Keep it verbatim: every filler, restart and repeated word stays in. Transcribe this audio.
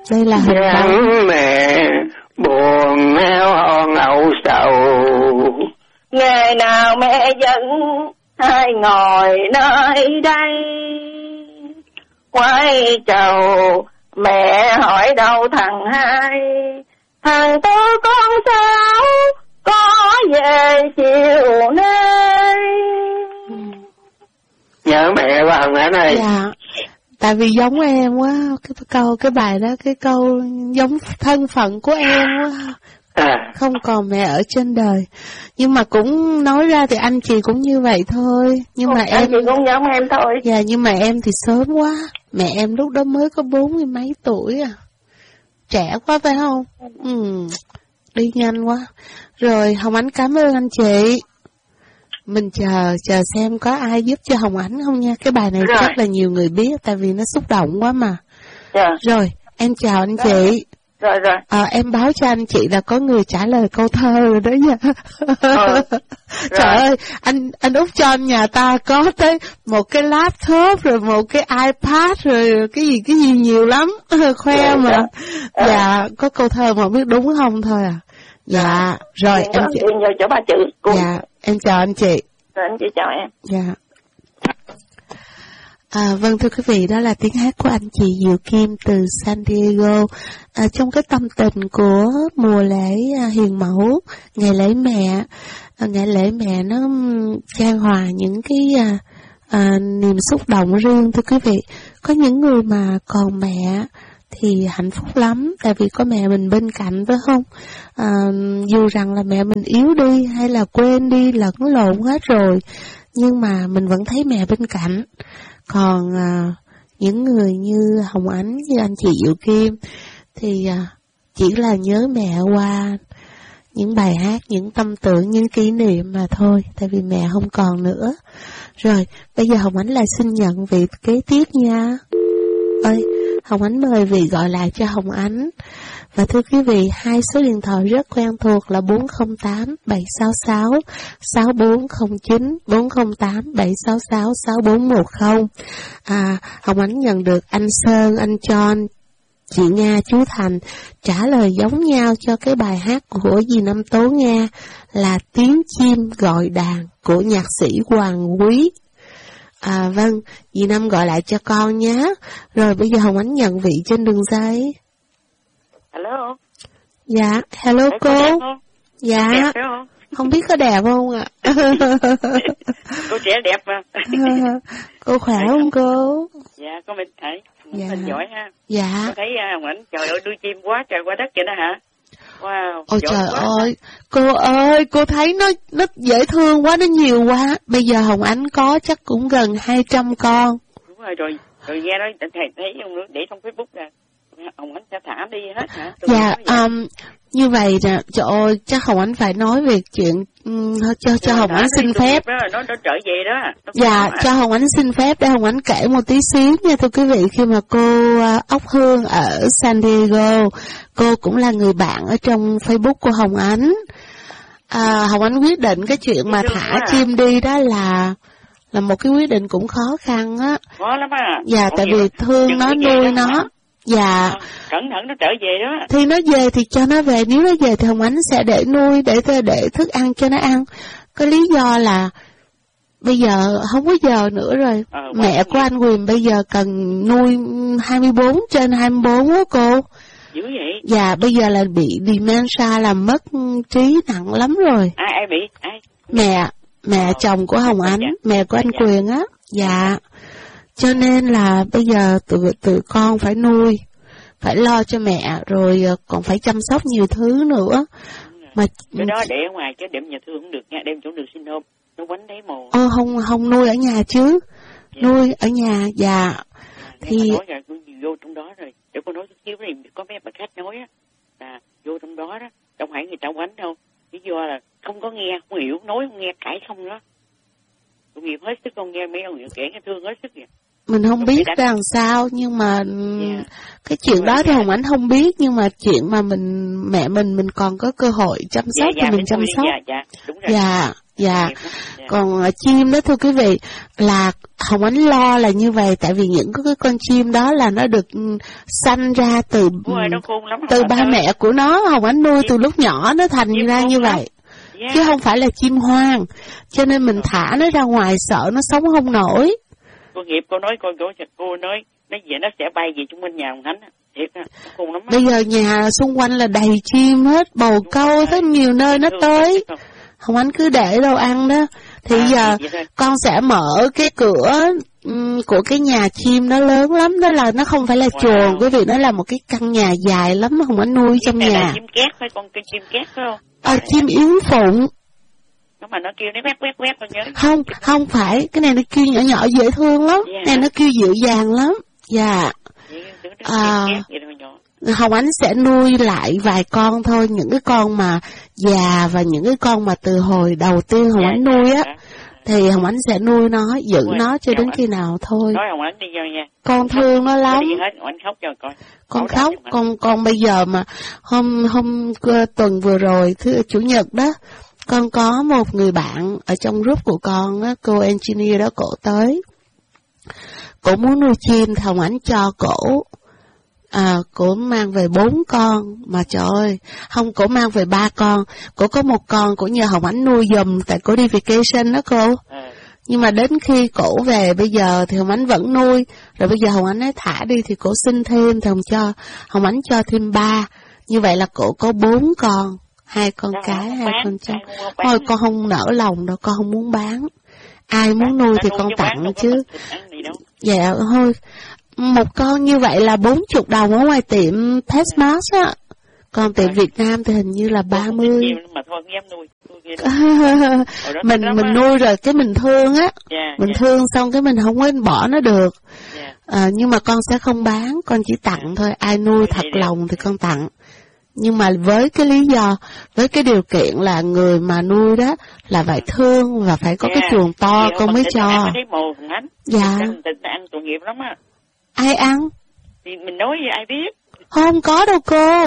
Đây là hình bóng mẹ buồn hon âu sầu. Ngày nào mẹ vẫn hai ngồi nơi đây. Quay chầu mẹ hỏi đâu thằng hai. Thằng tôi con sao có về chiều nay. Nhớ mẹ quá Hồng Ánh ơi. Dạ. Tại vì giống em quá, cái câu cái bài đó, cái câu giống thân phận của em quá. À. Không còn mẹ ở trên đời. Nhưng mà cũng nói ra thì anh chị cũng như vậy thôi. Nhưng Ồ, mà anh em chị cũng giống em thôi. Dạ, nhưng mà em thì sớm quá. Mẹ em lúc đó mới có bốn mươi mấy tuổi à. Trẻ quá phải không? Ừ. Đi nhanh quá. Rồi Hồng Ánh cảm ơn anh chị. Mình chờ chờ xem có ai giúp cho Hồng Ánh không nha. Cái bài này rồi. Chắc là nhiều người biết, tại vì nó xúc động quá mà. Dạ. Rồi, em chào anh rồi. chị. Rồi rồi. À, em báo cho anh chị là có người trả lời câu thơ rồi đó nha. Ừ. Trời ơi, anh anh Út cho nhà ta có tới một cái laptop rồi một cái iPad rồi cái gì cái gì nhiều lắm, khoe ừ, mà. dạ. Dạ, có câu thơ mà không biết đúng không thôi à. Dạ, rồi em em chị nhờ chỗ ba chữ. Cùng. Dạ, em chào anh chị. Rồi anh chị chào em. Dạ. À, vâng thưa quý vị, đó là tiếng hát của anh chị Diệu Kim từ San Diego. À, trong cái tâm tình của mùa lễ à, hiền mẫu, ngày lễ mẹ, à, ngày lễ mẹ nó chan hòa những cái à, à, niềm xúc động riêng thưa quý vị. Có những người mà còn mẹ thì hạnh phúc lắm, tại vì có mẹ mình bên cạnh phải không? À, dù rằng là mẹ mình yếu đi hay là quên đi, lẫn lộn hết rồi, nhưng mà mình vẫn thấy mẹ bên cạnh. Còn à, những người như Hồng Ánh, như anh chị Diệu Kim thì à, chỉ là nhớ mẹ qua những bài hát, những tâm tưởng, những kỷ niệm mà thôi, tại vì mẹ không còn nữa. Rồi, bây giờ Hồng Ánh lại xin nhận vị kế tiếp nha. Ơi, Hồng Ánh mời vị gọi lại cho Hồng Ánh. Và thưa quý vị, hai số điện thoại rất quen thuộc là bốn không tám bảy sáu sáu sáu bốn không chín, bốn không tám bảy sáu sáu sáu bốn một không. À, Hồng Ánh nhận được anh Sơn, anh John, chị Nga, chú Thành trả lời giống nhau cho cái bài hát của dì Năm Tố Nga là Tiếng Chim Gọi Đàn của nhạc sĩ Hoàng Quý. À vâng, dì Năm gọi lại cho con nhé. Rồi bây giờ Hồng Ánh nhận vị trên đường dây. Hello. Dạ, hello Đấy, cô. Dạ. Đẹp phải không? Không biết có đẹp không ạ? Cô trẻ đẹp mà. Cô khỏe Đấy, không cô? Dạ, con mình thấy. Dạ. Mình giỏi ha. Dạ. Con thấy uh, Hồng Ánh, trời ơi, đuôi chim quá trời quá đất vậy đó hả? Wow. Ôi trời quá. ơi, cô ơi, cô thấy nó nó dễ thương quá, nó nhiều quá. Bây giờ Hồng Ánh có chắc cũng gần hai trăm con. Đúng rồi, rồi, rồi nghe nói thầy thấy ông để trong Facebook là Hồng Ánh sẽ thả đi hết hả? Tôi dạ, um, như vậy nè, trời ơi, chắc Hồng Ánh phải nói về chuyện um, cho cho Hồng Ánh xin phép. Đó, nó, nó trở về đó. Nó dạ, cho Hồng Ánh xin phép để Hồng Ánh kể một tí xíu nha thưa quý vị. Khi mà cô uh, Ốc Hương ở San Diego, cô cũng là người bạn ở trong Facebook của Hồng Ánh. À, Hồng Ánh quyết định cái chuyện mà thả chim đi đó là là một cái quyết định cũng khó khăn á. Khó lắm à. Dạ, tại vì thương nó, nuôi nó. Dạ. À, cẩn thận nó trở về đó. Thì nó về thì cho nó về, nếu nó về thì Hồng Ánh sẽ để nuôi, để để thức ăn cho nó ăn. Có lý do là bây giờ không có giờ nữa rồi. À, mẹ của anh Quyền bây giờ cần nuôi hai mươi bốn trên hai mươi bốn á cô. Dữ vậy? Dạ, bây giờ là bị dementia, là mất trí nặng lắm rồi. Ai ai bị? Ai? Mẹ, mẹ à, chồng của Hồng Ánh, dạ. Mẹ của anh dạ. Quyền á. Dạ. Cho nên là bây giờ tụi, tụi con phải nuôi, phải lo cho mẹ, rồi còn phải chăm sóc nhiều thứ nữa. Mà cái đó để ở ngoài chứ đem nhà thương không được nha, đem chỗ được xin hôm, nó quánh đấy mồ. Ờ, không, không nuôi ở nhà chứ, dạ. Nuôi ở nhà, dạ. À, thì nói là tôi vô trong đó rồi, để cô nói chút xíu thì có mấy bà khách nói á, là vô trong đó đó, đâu phải người ta quánh đâu, lý do là không có nghe, không hiểu, nói không nghe, cãi không đó. Tôi nghiệp hết sức, con nghe mấy ông kể nghe thương hết sức vậy. Mình không, không biết ra làm sao, nhưng mà yeah. Cái chuyện đúng đó thì Hồng Ánh không biết, nhưng mà chuyện mà mình mẹ mình mình còn có cơ hội chăm sóc dạ, thì dạ, mình chăm sóc. Dạ, dạ, đúng rồi. Dạ, Dạ. Nghiệp đó. Dạ. Còn uh, chim đó thưa quý vị, là Hồng Ánh lo là như vậy, tại vì những cái con chim đó là nó được um, sanh ra từ Ôi, nó khôn lắm, từ Hồng ba Ánh ơi. mẹ của nó, Hồng Ánh nuôi từ lúc nhỏ nó thành Chim ra khôn như lắm. vậy. Dạ. Chứ không phải là chim hoang, cho nên mình thả nó ra ngoài sợ nó sống không nổi. Cô Nghiệp cô nói cô cô cô nói nó về nó sẽ bay về chung quanh nhà Hồng Ánh á. Thiệt á, nó khôn lắm á. Bây giờ nhà xung quanh là đầy chim hết, bồ câu hết, nhiều nơi nó tới. Hồng Ánh cứ để đâu ăn đó. Thì À, giờ vậy thôi. con sẽ mở cái cửa um, của cái nhà chim nó lớn lắm, đó là nó không phải là Wow. chuồng, quý vị, nó là một cái căn nhà dài lắm, Hồng Ánh nuôi trong Cái này là nhà. chim két phải con, cái chim két phải không? À, chim yến phụng. Nó mà nó kêu nó quét quét quét con nhớ. Không, không phải, cái này nó kêu nhỏ nhỏ dễ thương lắm, Yeah. này nó kêu dịu dàng lắm. Dạ. Vậy, đứa nó À. chim két vậy thôi nhỏ. Hồng Ánh sẽ nuôi lại vài con thôi, những cái con mà già và những cái con mà từ hồi đầu tiên Hồng Dạ, Ánh nuôi á, dạ. thì Hồng Ánh sẽ nuôi nó, giữ Ôi, nó cho chào đến anh. khi nào thôi. Nói Hồng Ánh đi vô nha. Con thương nó lắm. Đi hết, Hồng Ánh khóc cho coi. Con Bảo khóc, đảm cho con con bây giờ mà hôm hôm uh, tuần vừa rồi thứ chủ nhật đó, con có một người bạn ở trong group của con á, cô engineer đó, cổ tới. Cổ muốn nuôi chim thì Hồng Ánh cho cổ. À, cổ mang về bốn con, mà trời ơi, không, cổ mang về ba con, cổ có một con cổ nhờ Hồng Ánh nuôi giùm, tại cổ đi vacation đó cô. À. Nhưng mà đến khi cổ về bây giờ thì Hồng Ánh vẫn nuôi, rồi bây giờ Hồng Ánh ấy thả đi thì cổ xin thêm thì Hồng cho, Hồng Ánh cho thêm ba, như vậy là cổ có bốn con, hai con Sao cái, không hai bán? con trâu. Ai mua bán Thôi á? con không nỡ lòng đâu, con không muốn bán, ai muốn nuôi thì con tặng chứ. Dạ thôi, một con như vậy là bốn chục đồng ở ngoài tiệm Petsmart á, còn tiệm Việt Nam thì hình như là ba mươi. Mà thôi không dám nuôi. mình mình nuôi rồi cái mình thương á, yeah, mình yeah. thương xong cái mình không có bỏ nó được. Yeah. À, nhưng mà con sẽ không bán, con chỉ tặng thôi, ai nuôi thật lòng thì con tặng. Nhưng mà với cái lý do, với cái điều kiện là người mà nuôi đó là phải thương và phải có Yeah. cái chuồng to Yeah, con mới cho. Dạ. Tình ăn tội nghiệp lắm á. Ai ăn? Thì mình nói gì ai biết. Không có đâu cô.